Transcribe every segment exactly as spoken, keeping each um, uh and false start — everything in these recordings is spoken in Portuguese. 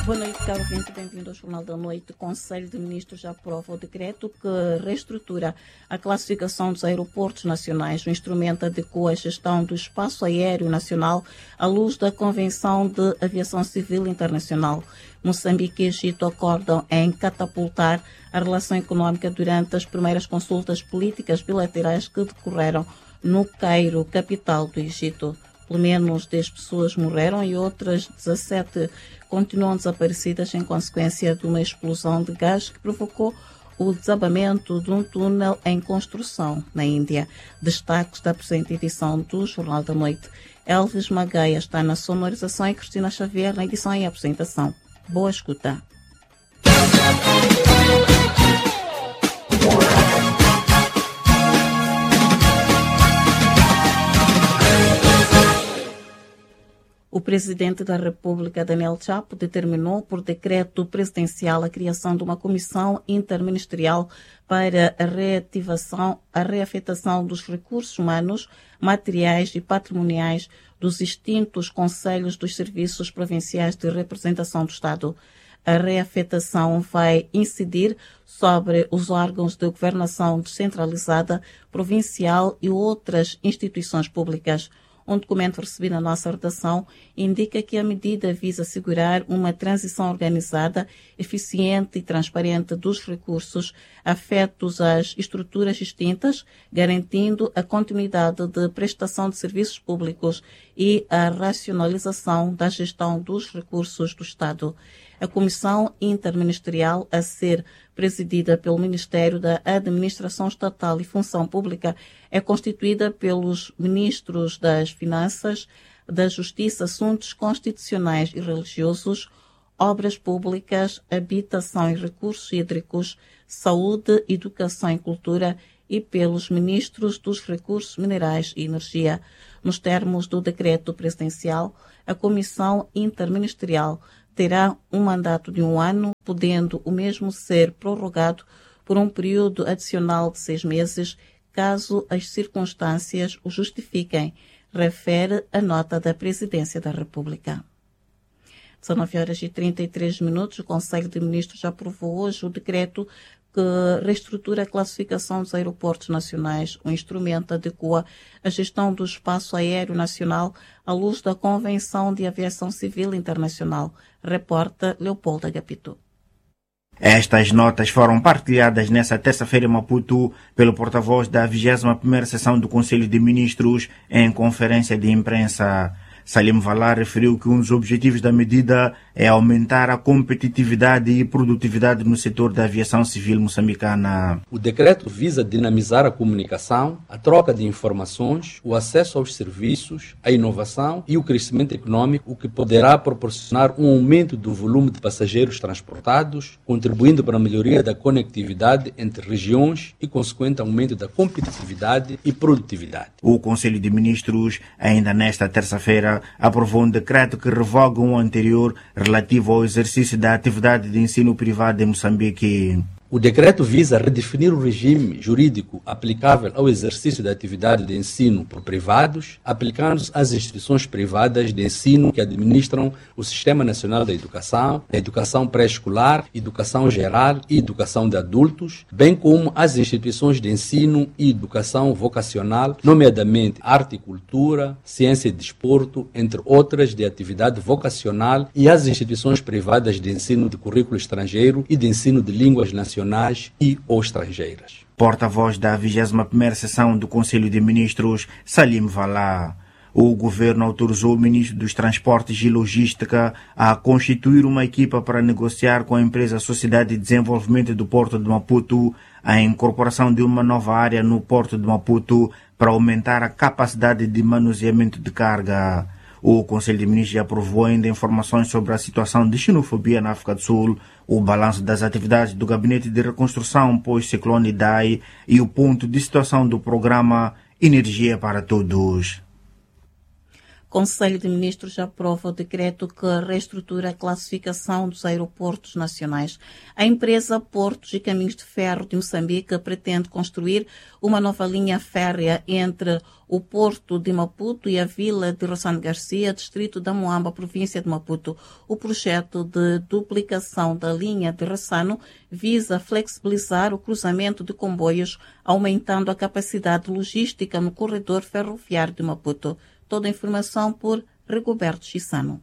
Boa noite, caro ouvinte, bem-vindo ao Jornal da Noite. O Conselho de Ministros aprova o decreto que reestrutura a classificação dos aeroportos nacionais. O instrumento adequa a gestão do espaço aéreo nacional à luz da Convenção de Aviação Civil Internacional. Moçambique e Egito acordam em catapultar a relação econômica durante as primeiras consultas políticas bilaterais que decorreram no Cairo, capital do Egito. Pelo menos dez pessoas morreram e outras dezassete continuam desaparecidas em consequência de uma explosão de gás que provocou o desabamento de um túnel em construção na Índia. Destaques da presente edição do Jornal da Noite. Elvis Magaia está na sonorização e Cristina Xavier na edição e apresentação. Boa escuta. O presidente da República, Daniel Chapo, determinou por decreto presidencial a criação de uma comissão interministerial para a reativação, a reafetação dos recursos humanos, materiais e patrimoniais dos extintos conselhos dos serviços provinciais de representação do Estado. A reafetação vai incidir sobre os órgãos de governação descentralizada, provincial e outras instituições públicas. Um documento recebido na nossa redação indica que a medida visa assegurar uma transição organizada, eficiente e transparente dos recursos afetos às estruturas extintas, garantindo a continuidade de prestação de serviços públicos e a racionalização da gestão dos recursos do Estado. A Comissão Interministerial, a ser presidida pelo Ministério da Administração Estatal e Função Pública, é constituída pelos ministros das Finanças, da Justiça, Assuntos Constitucionais e Religiosos, Obras Públicas, Habitação e Recursos Hídricos, Saúde, Educação e Cultura e pelos ministros dos Recursos Minerais e Energia. Nos termos do decreto presidencial, a Comissão Interministerial terá um mandato de um ano, podendo o mesmo ser prorrogado por um período adicional de seis meses, caso as circunstâncias o justifiquem, refere a nota da Presidência da República. dezenove horas e trinta e três minutos, o Conselho de Ministros aprovou hoje o decreto que reestrutura a classificação dos aeroportos nacionais. O instrumento adequa a gestão do espaço aéreo nacional à luz da Convenção de Aviação Civil Internacional, reporta Leopoldo Agapito. Estas notas foram partilhadas nesta terça-feira em Maputo pelo porta-voz da vigésima primeira sessão do Conselho de Ministros em conferência de imprensa. Salim Valar referiu que um dos objetivos da medida é aumentar a competitividade e produtividade no setor da aviação civil moçambicana. O decreto visa dinamizar a comunicação, a troca de informações, o acesso aos serviços, a inovação e o crescimento econômico, o que poderá proporcionar um aumento do volume de passageiros transportados, contribuindo para a melhoria da conectividade entre regiões e consequente aumento da competitividade e produtividade. O Conselho de Ministros, ainda nesta terça-feira, aprovou um decreto que revoga um anterior relativo ao exercício da atividade de ensino privado em Moçambique. O decreto visa redefinir o regime jurídico aplicável ao exercício da atividade de ensino por privados, aplicando-se às instituições privadas de ensino que administram o Sistema Nacional da Educação, a educação pré-escolar, educação geral e educação de adultos, bem como às instituições de ensino e educação vocacional, nomeadamente arte e cultura, ciência e desporto, entre outras de atividade vocacional, e às instituições privadas de ensino de currículo estrangeiro e de ensino de línguas nacionais e ou estrangeiras. Porta-voz da vigésima primeira sessão do Conselho de Ministros, Salim Valar. O governo autorizou o ministro dos Transportes e Logística a constituir uma equipa para negociar com a empresa Sociedade de Desenvolvimento do Porto de Maputo a incorporação de uma nova área no Porto de Maputo para aumentar a capacidade de manuseamento de carga. O Conselho de Ministros aprovou ainda informações sobre a situação de xenofobia na África do Sul, o balanço das atividades do Gabinete de Reconstrução pós-ciclone Idai e o ponto de situação do programa Energia para Todos. Conselho de Ministros aprova o decreto que reestrutura a classificação dos aeroportos nacionais. A empresa Portos e Caminhos de Ferro de Moçambique pretende construir uma nova linha férrea entre o Porto de Maputo e a Vila de Rossano Garcia, distrito da Moamba, província de Maputo. O projeto de duplicação da linha de Rossano visa flexibilizar o cruzamento de comboios, aumentando a capacidade logística no corredor ferroviário de Maputo. Toda a informação por Rigoberto Chissano.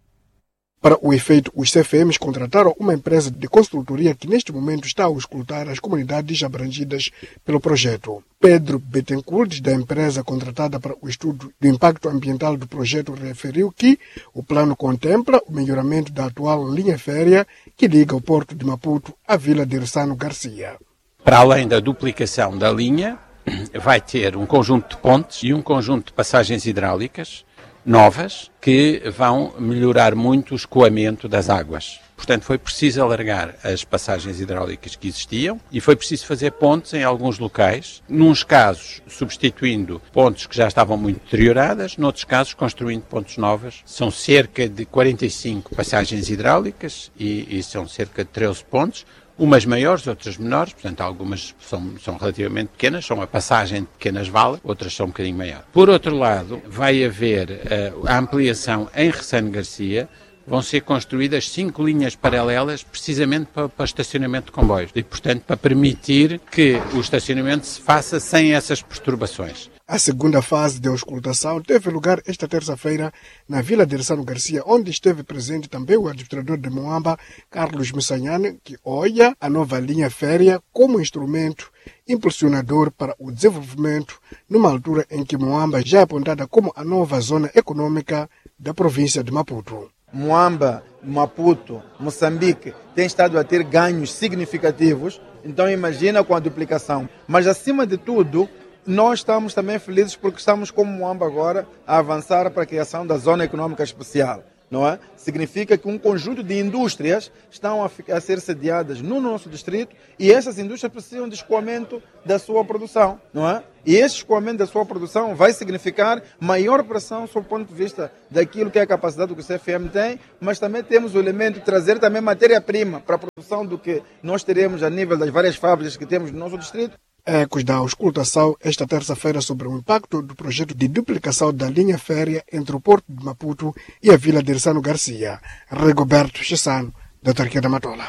Para o efeito, os C F Ms contrataram uma empresa de construtoria que neste momento está a escutar as comunidades abrangidas pelo projeto. Pedro Bettencourt, da empresa contratada para o estudo do impacto ambiental do projeto, referiu que o plano contempla o melhoramento da atual linha férrea que liga o Porto de Maputo à Vila de Rossano Garcia. Para além da duplicação da linha, vai ter um conjunto de pontes e um conjunto de passagens hidráulicas novas que vão melhorar muito o escoamento das águas. Portanto, foi preciso alargar as passagens hidráulicas que existiam e foi preciso fazer pontes em alguns locais, nuns casos substituindo pontes que já estavam muito deterioradas, noutros casos construindo pontes novas. São cerca de quarenta e cinco passagens hidráulicas e, e são cerca de treze pontes, umas maiores, outras menores, portanto algumas são, são relativamente pequenas, são a passagem de pequenas valas, outras são um bocadinho maiores. Por outro lado, vai haver uh, a ampliação em Rossano Garcia, vão ser construídas cinco linhas paralelas precisamente para, para estacionamento de comboios e, portanto, para permitir que o estacionamento se faça sem essas perturbações. A segunda fase de auscultação teve lugar esta terça-feira na Vila de Rossano Garcia, onde esteve presente também o administrador de Moamba, Carlos Missanhane, que olha a nova linha férrea como instrumento impulsionador para o desenvolvimento, numa altura em que Moamba já é apontada como a nova zona econômica da província de Maputo. Moamba, Maputo, Moçambique tem estado a ter ganhos significativos, então imagina com a duplicação. Mas acima de tudo, nós estamos também felizes porque estamos como Moamba agora a avançar para a criação da Zona Econômica Especial, não é? Significa que um conjunto de indústrias estão a, ficar, a ser sediadas no nosso distrito e essas indústrias precisam de escoamento da sua produção, não é? E esse escoamento da sua produção vai significar maior pressão sob o ponto de vista daquilo que é a capacidade que o C F M tem, mas também temos o elemento de trazer também matéria-prima para a produção do que nós teremos a nível das várias fábricas que temos no nosso distrito. Ecos da auscultação esta terça-feira sobre o impacto do projeto de duplicação da linha férrea entre o Porto de Maputo e a Vila de Rossano Garcia. Rigoberto Chissano, da Autarquia da Matola.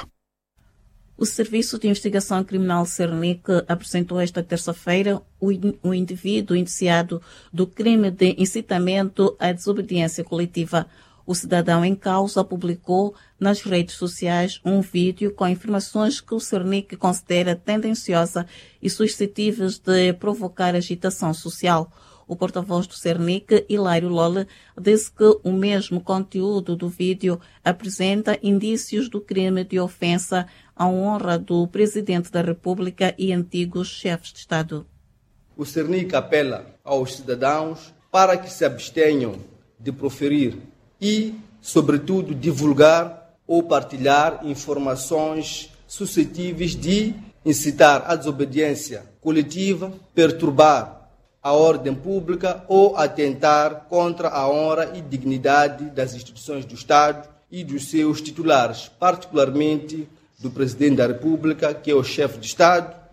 O Serviço de Investigação Criminal Cernic apresentou esta terça-feira o, in, o indivíduo indiciado do crime de incitamento à desobediência coletiva. O cidadão em causa publicou nas redes sociais um vídeo com informações que o Cernic considera tendenciosa e suscetíveis de provocar agitação social. O porta-voz do Cernic, Hilário Lole, disse que o mesmo conteúdo do vídeo apresenta indícios do crime de ofensa à honra do Presidente da República e antigos chefes de Estado. O Cernic apela aos cidadãos para que se abstenham de proferir e, sobretudo, divulgar ou partilhar informações suscetíveis de incitar à desobediência coletiva, perturbar a ordem pública ou atentar contra a honra e dignidade das instituições do Estado e dos seus titulares, particularmente do Presidente da República, que é o chefe de Estado.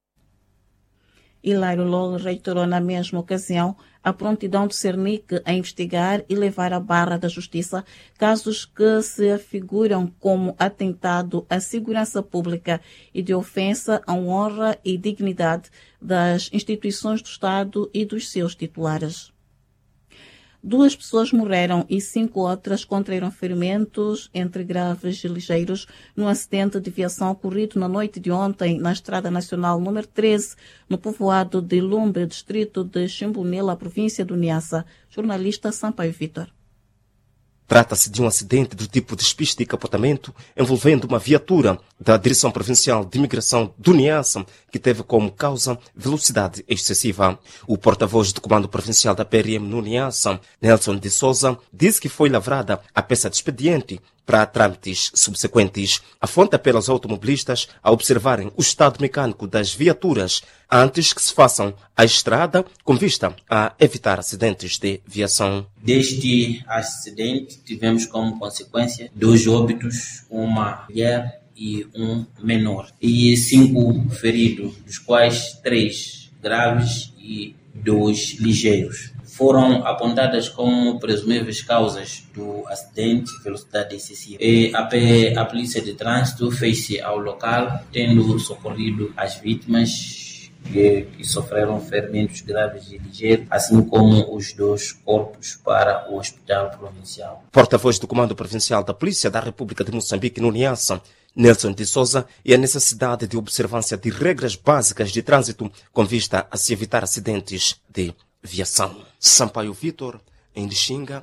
Hilário Lole reiterou na mesma ocasião a prontidão do Cernic a investigar e levar à barra da justiça casos que se afiguram como atentado à segurança pública e de ofensa à honra e dignidade das instituições do Estado e dos seus titulares. Duas pessoas morreram e cinco outras contraíram ferimentos, entre graves e ligeiros, num acidente de viação ocorrido na noite de ontem na Estrada Nacional número treze, no povoado de Lumbe, distrito de Chimbunila, província do Niassa. Jornalista Sampaio Vitor. Trata-se de um acidente do tipo despiste e capotamento envolvendo uma viatura da Direção Provincial de Imigração do Niassa que teve como causa velocidade excessiva. O porta-voz do Comando Provincial da P R M no Niassa, Nelson de Souza, disse que foi lavrada a peça de expediente para trâmites subsequentes. A fonte apela aos automobilistas a observarem o estado mecânico das viaturas antes que se façam a estrada, com vista a evitar acidentes de viação. Deste acidente, tivemos como consequência dois óbitos, uma mulher e um menor, e cinco feridos, dos quais três graves e dois ligeiros. Foram apontadas como presumíveis causas do acidente, velocidade excessiva. E a, P, a Polícia de Trânsito fez-se ao local, tendo socorrido as vítimas que, que sofreram ferimentos graves e ligeiros, assim como os dois corpos para o Hospital Provincial. Porta-voz do Comando Provincial da Polícia da República de Moçambique, no Niassa, Nelson de Souza, e a necessidade de observância de regras básicas de trânsito com vista a se evitar acidentes de viação. Sampaio Vitor, em Lixinga.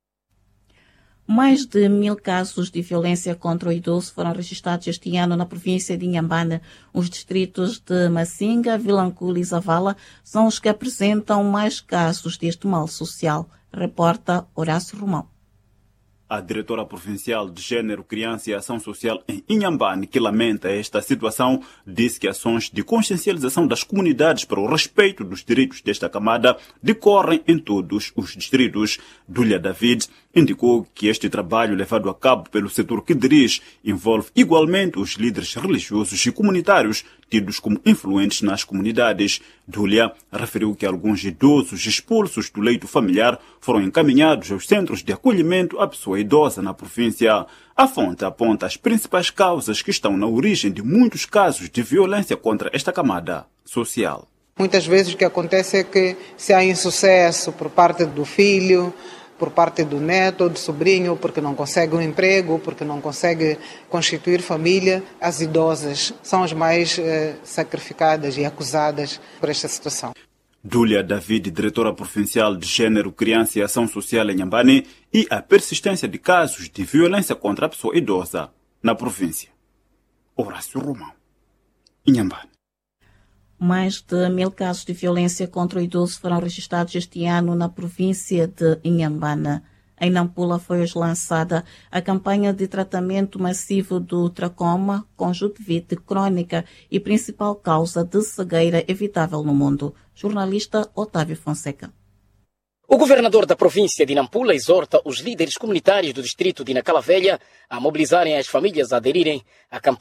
Mais de mil casos de violência contra o idoso foram registrados este ano na província de Inhambane. Os distritos de Massinga, Vilanculo e Zavala são os que apresentam mais casos deste mal social, reporta Horácio Romão. A diretora provincial de Gênero, Criança e Ação Social em Inhambane, que lamenta esta situação, disse que ações de consciencialização das comunidades para o respeito dos direitos desta camada decorrem em todos os distritos. Dúlia David indicou que este trabalho levado a cabo pelo setor que dirige envolve igualmente os líderes religiosos e comunitários tidos como influentes nas comunidades. Dúlia referiu que alguns idosos expulsos do leito familiar foram encaminhados aos centros de acolhimento à pessoa idosa na província. A fonte aponta as principais causas que estão na origem de muitos casos de violência contra esta camada social. Muitas vezes o que acontece é que se há insucesso por parte do filho, por parte do neto ou do sobrinho, porque não consegue um emprego, porque não consegue constituir família, as idosas são as mais eh, sacrificadas e acusadas por esta situação. Dúlia David, diretora provincial de Gênero, Criança e Ação Social em Inhambane, e a persistência de casos de violência contra a pessoa idosa na província. Horácio Romão, Inhambane. Mais de mil casos de violência contra o idoso foram registrados este ano na província de Inhambane. Em Nampula foi hoje lançada a campanha de tratamento massivo do tracoma, conjuntivite crônica e principal causa de cegueira evitável no mundo. Jornalista Otávio Fonseca. O governador da província de Nampula exorta os líderes comunitários do distrito de Nacala Velha a mobilizarem as famílias a aderirem à campanha